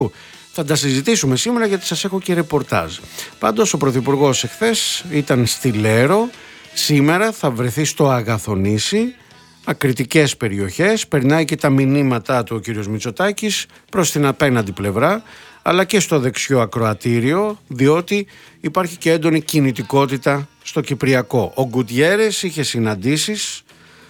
Θα τα συζητήσουμε σήμερα γιατί σας έχω και ρεπορτάζ. Πάντως ο Πρωθυπουργός εχθές ήταν στη Λέρο, σήμερα θα βρεθεί στο Αγαθονήσι, ακριτικές περιοχές, περνάει και τα μηνύματά του ο κύριος Μητσοτάκης προς την απέναντι πλευρά, αλλά και στο δεξιό ακροατήριο, διότι υπάρχει και έντονη κινητικότητα στο Κυπριακό. Ο Γκουτιέρες είχε συναντήσεις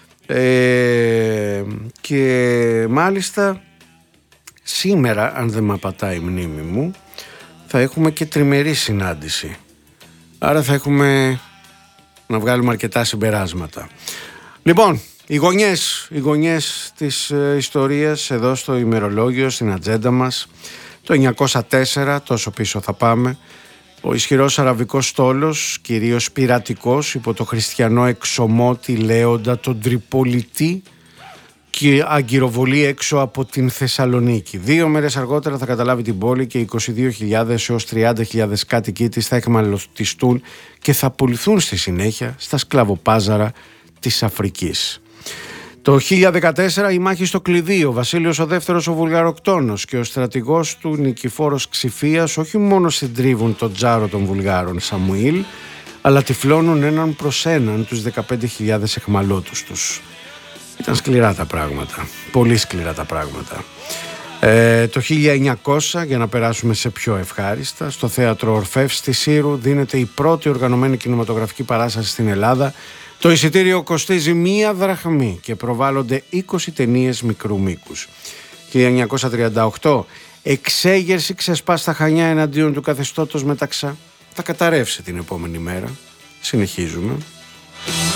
και μάλιστα σήμερα, αν δεν με απατάει η μνήμη μου, θα έχουμε και τριμερή συνάντηση. Άρα θα έχουμε να βγάλουμε αρκετά συμπεράσματα. Λοιπόν, οι γωνιές της ιστορίας εδώ στο ημερολόγιο, στην ατζέντα μας. Το 904, τόσο πίσω θα πάμε. Ο ισχυρός αραβικός στόλος, κυρίως πειρατικός, υπό το χριστιανό εξωμότη Λέοντα τον Τριπολιτή, και αγκυροβολεί έξω από την Θεσσαλονίκη. 2 μέρες αργότερα θα καταλάβει την πόλη και 22.000 έως 30.000 κάτοικοι της θα εχμαλωτιστούν και θα πουληθούν στη συνέχεια στα σκλαβοπάζαρα της Αφρικής. Το 1014 η μάχη στο Κλειδί, ο Βασίλειος ο Δεύτερος ο Βουλγαροκτόνος και ο στρατηγός του Νικηφόρος Ξηφίας όχι μόνο συντρίβουν τον τζάρο των Βουλγάρων Σαμουήλ, αλλά τυφλώνουν έναν προς έναν τους 15.000 εχμαλώτους τους. Ήταν σκληρά τα πράγματα, πολύ σκληρά τα πράγματα. Το 1900, για να περάσουμε σε πιο ευχάριστα, στο θέατρο Ορφεύ στη Σύρου δίνεται η πρώτη οργανωμένη κινηματογραφική παράσταση στην Ελλάδα. Το εισιτήριο κοστίζει 1 δραχμή και προβάλλονται 20 ταινίες μικρού μήκους. 1938, εξέγερση ξεσπά στα Χανιά εναντίον του καθεστώτος Μεταξά. Θα καταρρεύσει την επόμενη μέρα. Συνεχίζουμε.